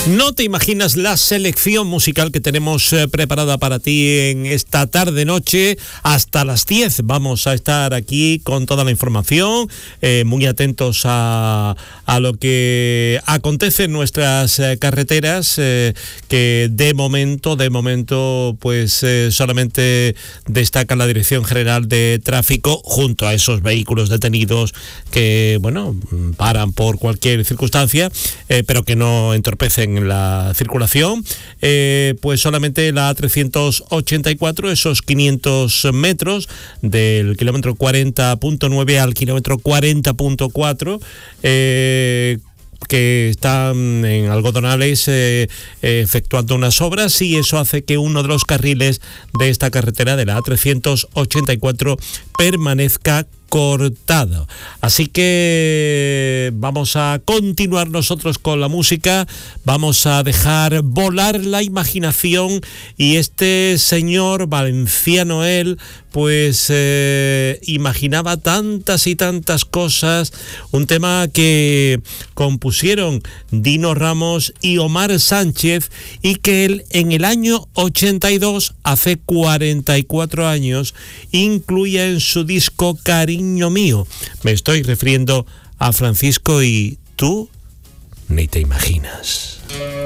No te imaginas la selección musical que tenemos preparada para ti en esta tarde-noche. Hasta las 10 vamos a estar aquí con toda la información, muy atentos a lo que acontece en nuestras carreteras, que de momento, pues solamente destaca la Dirección General de Tráfico junto a esos vehículos detenidos que, bueno, paran por cualquier circunstancia, pero que no entorpecen la circulación. Pues solamente la A384, esos 500 metros del kilómetro 40.9 al kilómetro 40.4, que están en Algodonales efectuando unas obras, y eso hace que uno de los carriles de esta carretera, de la A384, permanezca cortado. Así que vamos a continuar nosotros con la música, vamos a dejar volar la imaginación, y este señor valenciano, él pues imaginaba tantas y tantas cosas. Un tema que compusieron Dino Ramos y Omar Sánchez, y que él en el año 82, hace 44 años, incluía en su disco Cariño Mío. Me estoy refiriendo a Francisco y Tú ni te imaginas.